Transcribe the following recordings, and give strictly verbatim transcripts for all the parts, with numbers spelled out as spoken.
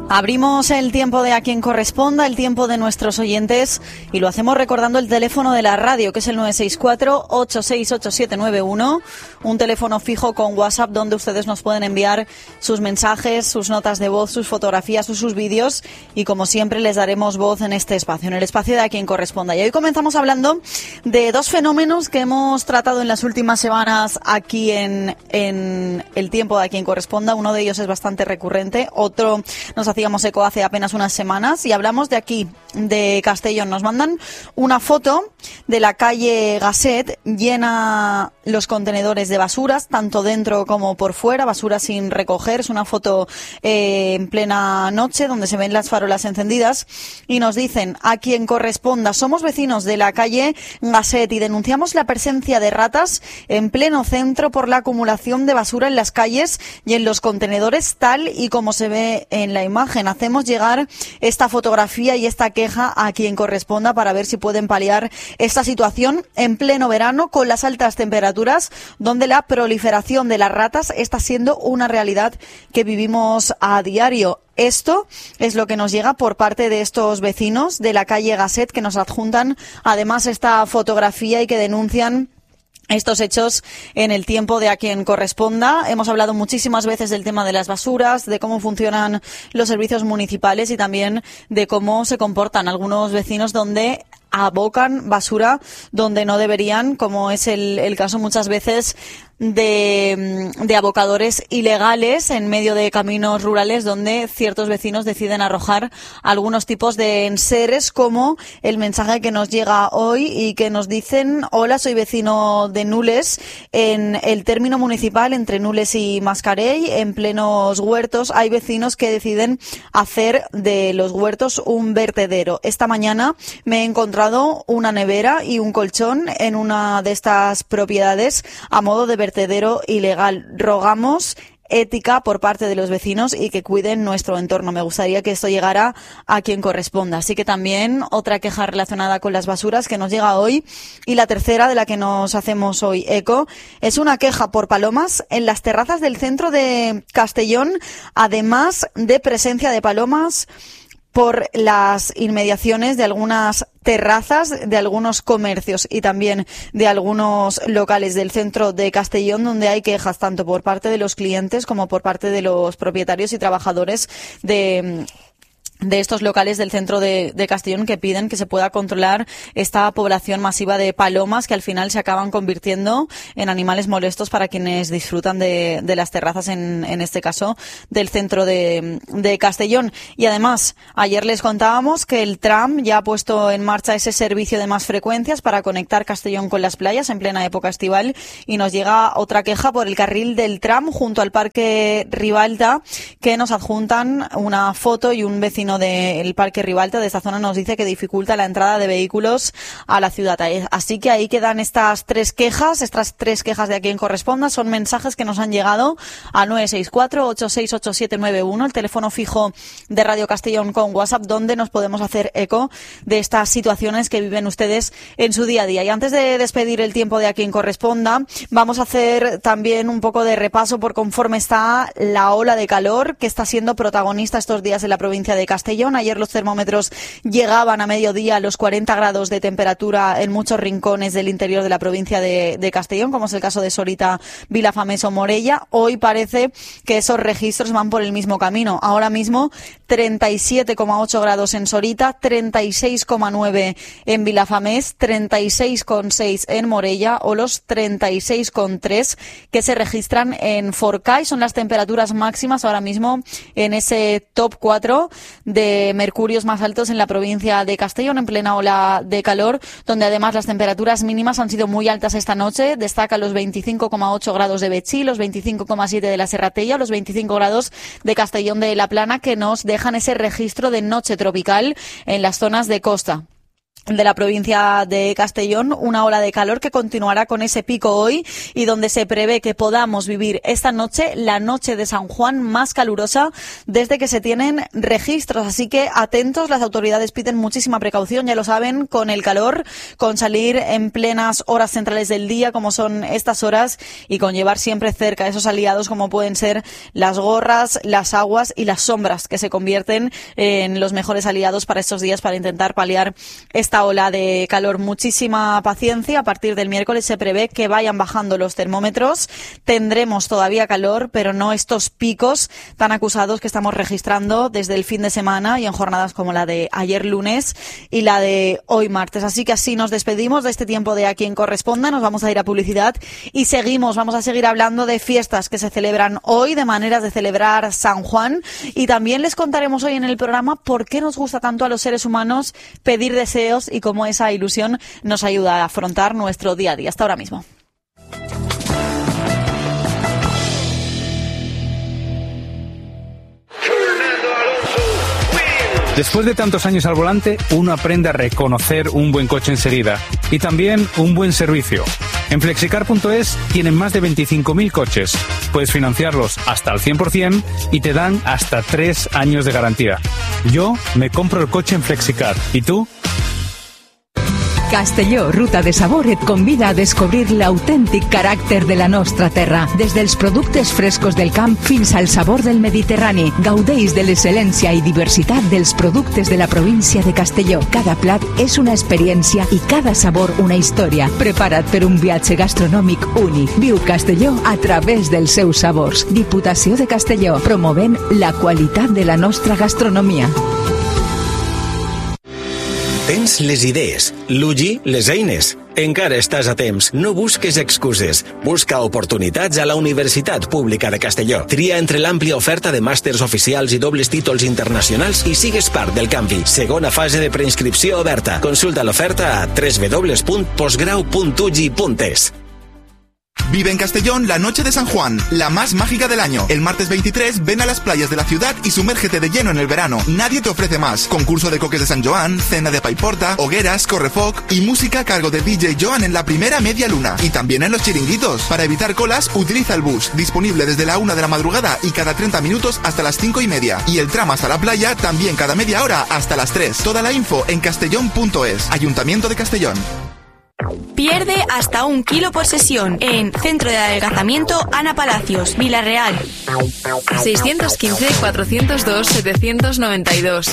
Abrimos el tiempo de A Quien Corresponda, el tiempo de nuestros oyentes, y lo hacemos recordando el teléfono de la radio, que es el nueve seis cuatro, ocho seis ocho, siete nueve uno, un teléfono fijo con WhatsApp donde ustedes nos pueden enviar sus mensajes, sus notas de voz, sus fotografías o sus vídeos, y como siempre les daremos voz en este espacio, en el espacio de A Quien Corresponda. Y hoy comenzamos hablando de dos fenómenos que hemos tratado en las últimas semanas aquí en, en el tiempo de A Quien Corresponda. Uno de ellos es bastante recurrente, otro nos hacíamos eco hace apenas unas semanas, y hablamos de aquí, de Castellón. Nos mandan una foto de la calle Gasset, llena los contenedores de basuras, tanto dentro como por fuera, basura sin recoger. Es una foto eh, en plena noche, donde se ven las farolas encendidas, y nos dicen: A Quien Corresponda, somos vecinos de la calle Gasset y denunciamos la presencia de ratas en pleno centro por la acumulación de basura en las calles y en los contenedores, tal y como se ve en la imagen. Hacemos llegar esta fotografía y esta queja a Quien Corresponda para ver si pueden paliar esta situación en pleno verano, con las altas temperaturas, donde la proliferación de las ratas está siendo una realidad que vivimos a diario. Esto es lo que nos llega por parte de estos vecinos de la calle Gasset, que nos adjuntan además esta fotografía y que denuncian estos hechos en el tiempo de A Quien Corresponda. Hemos hablado muchísimas veces del tema de las basuras, de cómo funcionan los servicios municipales y también de cómo se comportan algunos vecinos donde abocan basura donde no deberían, como es el, el caso muchas veces de, de abocadores ilegales en medio de caminos rurales, donde ciertos vecinos deciden arrojar algunos tipos de enseres, como el mensaje que nos llega hoy y que nos dicen: hola, soy vecino de Nules, en el término municipal entre Nules y Mascarell, en plenos huertos, hay vecinos que deciden hacer de los huertos un vertedero. Esta mañana me he encontrado una nevera y un colchón en una de estas propiedades a modo de vertedero ilegal. Rogamos ética por parte de los vecinos y que cuiden nuestro entorno. Me gustaría que esto llegara a Quien Corresponda. Así que también otra queja relacionada con las basuras que nos llega hoy, y la tercera de la que nos hacemos hoy eco es una queja por palomas en las terrazas del centro de Castellón, además de presencia de palomas por las inmediaciones de algunas terrazas de algunos comercios y también de algunos locales del centro de Castellón, donde hay quejas tanto por parte de los clientes como por parte de los propietarios y trabajadores de de estos locales del centro de, de Castellón, que piden que se pueda controlar esta población masiva de palomas, que al final se acaban convirtiendo en animales molestos para quienes disfrutan de, de las terrazas, en, en este caso del centro de, de Castellón. Y además, ayer les contábamos que el tram ya ha puesto en marcha ese servicio de más frecuencias para conectar Castellón con las playas en plena época estival, y nos llega otra queja por el carril del tram junto al Parque Ribalta, que nos adjuntan una foto, y un vecino del Parque Ribalta de esta zona nos dice que dificulta la entrada de vehículos a la ciudad. Así que ahí quedan estas tres quejas, estas tres quejas de A Quien Corresponda. Son mensajes que nos han llegado a nueve seis cuatro, ocho seis ocho, siete nueve uno, el teléfono fijo de Radio Castellón con WhatsApp, donde nos podemos hacer eco de estas situaciones que viven ustedes en su día a día. Y antes de despedir el tiempo de A Quien Corresponda, vamos a hacer también un poco de repaso por conforme está la ola de calor que está siendo protagonista estos días en la provincia de Castellón. Ayer los termómetros llegaban a mediodía a los cuarenta grados de temperatura en muchos rincones del interior de la provincia de, de Castellón, como es el caso de Sorita, Vilafamés o Morella. Hoy parece que esos registros van por el mismo camino. Ahora mismo treinta y siete coma ocho grados en Sorita, treinta y seis coma nueve en Vilafamés, treinta y seis coma seis en Morella, o los treinta y seis coma tres que se registran en Forcall. Son las temperaturas máximas ahora mismo en ese top cuatro de mercurios más altos en la provincia de Castellón, en plena ola de calor, donde además las temperaturas mínimas han sido muy altas esta noche. Destacan los veinticinco coma ocho grados de Betxí, los veinticinco coma siete de la Serratella, los veinticinco grados de Castellón de la Plana, que nos dejan ese registro de noche tropical en las zonas de costa. de la provincia de Castellón, una ola de calor que continuará con ese pico hoy y donde se prevé que podamos vivir esta noche, la noche de San Juan más calurosa desde que se tienen registros. Así que atentos, las autoridades piden muchísima precaución, ya lo saben, con el calor, con salir en plenas horas centrales del día como son estas horas y con llevar siempre cerca esos aliados como pueden ser las gorras, las aguas y las sombras, que se convierten en los mejores aliados para estos días para intentar paliar esta Esta ola de calor. Muchísima paciencia. A partir del miércoles se prevé que vayan bajando los termómetros. Tendremos todavía calor, pero no estos picos tan acusados que estamos registrando desde el fin de semana y en jornadas como la de ayer lunes y la de hoy martes. Así que así nos despedimos de este tiempo de A Quien Corresponda. Nos vamos a ir a publicidad y seguimos. Vamos a seguir hablando de fiestas que se celebran hoy, de maneras de celebrar San Juan, y también les contaremos hoy en el programa por qué nos gusta tanto a los seres humanos pedir deseos y cómo esa ilusión nos ayuda a afrontar nuestro día a día. Hasta ahora mismo. Después de tantos años al volante, uno aprende a reconocer un buen coche enseguida y también un buen servicio. En flexicar punto es tienen más de veinticinco mil coches. Puedes financiarlos hasta al cien por ciento y te dan hasta tres años de garantía. Yo me compro el coche en Flexicar. ¿Y tú? Castelló, ruta de sabor, et convida a descobrir l'autèntic caràcter de la nostra terra. Des dels productes frescos del camp fins al sabor del Mediterrani. Gaudeix de l'excel·lència i diversitat dels productes de la província de Castelló. Cada plat és una experiència i cada sabor una història. Prepara't per un viatge gastronòmic únic. Viu Castelló a través dels seus sabors. Diputació de Castelló, promovent la qualitat de la nostra gastronomia. Tens les idees, l'U G I les eines. Encara estàs a temps. No busques excuses. Busca oportunitats a la Universitat Pública de Castelló. Tria entre l'àmplia oferta de màsters oficials i dobles títols internacionals i sigues part del canvi. Segona fase de preinscripció oberta. Consulta l'oferta a doble u doble u doble u punt postgrau punt u g i punt es. Vive en Castellón la noche de San Juan, la más mágica del año. El martes veintitrés ven a las playas de la ciudad y sumérgete de lleno en el verano. Nadie te ofrece más. Concurso de coques de San Joan, cena de paiporta, hogueras, correfoc y música a cargo de D J Joan en la primera media luna. Y también en los chiringuitos. Para evitar colas, utiliza el bus, disponible desde la una de la madrugada y cada treinta minutos hasta las cinco y media. Y el tram hasta la playa también cada media hora hasta las tres. Toda la info en castellón punto es. Ayuntamiento de Castellón. Pierde hasta un kilo por sesión en Centro de Adelgazamiento Ana Palacios, Villarreal. seiscientos quince, cuatrocientos dos, setecientos noventa y dos.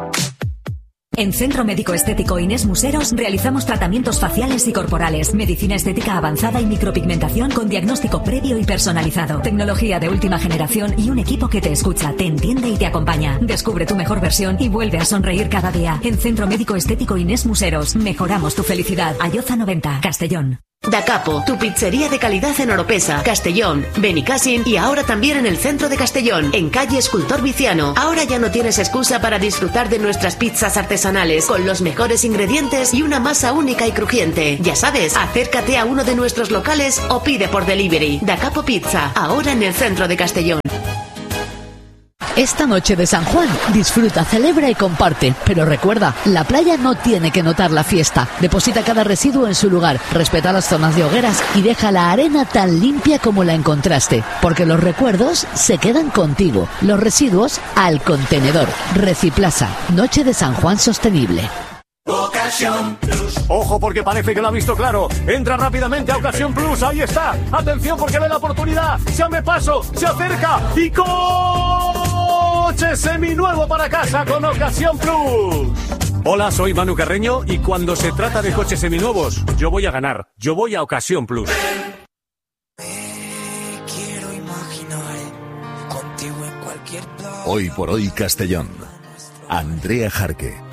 En Centro Médico Estético Inés Museros realizamos tratamientos faciales y corporales, medicina estética avanzada y micropigmentación con diagnóstico previo y personalizado, tecnología de última generación y un equipo que te escucha, te entiende y te acompaña. Descubre tu mejor versión y vuelve a sonreír cada día. En Centro Médico Estético Inés Museros, mejoramos tu felicidad. Ayoza noventa, Castellón. Da Capo, tu pizzería de calidad en Oropesa, Castellón, Benicàssim y ahora también en el centro de Castellón, en calle Escultor Viciano. Ahora ya no tienes excusa para disfrutar de nuestras pizzas artesanales con los mejores ingredientes y una masa única y crujiente. Ya sabes, acércate a uno de nuestros locales o pide por delivery. Da Capo Pizza, ahora en el centro de Castellón. Esta noche de San Juan, disfruta, celebra y comparte. Pero recuerda, la playa no tiene que notar la fiesta. Deposita cada residuo en su lugar, respeta las zonas de hogueras y deja la arena tan limpia como la encontraste. Porque los recuerdos se quedan contigo. Los residuos al contenedor. Reciplaza, Noche de San Juan Sostenible. Ocasión Plus. Ojo, porque parece que lo ha visto claro. Entra rápidamente a Ocasión Plus. Ahí está. Atención, porque ve la oportunidad. Se me paso, se acerca y coche seminuevo para casa con Ocasión Plus. Hola, soy Manu Carreño y cuando se trata de coches seminuevos, yo voy a ganar. Yo voy a Ocasión Plus. Quiero imaginar contigo en cualquier playa. Hoy por hoy Castellón. Andrea Jarque.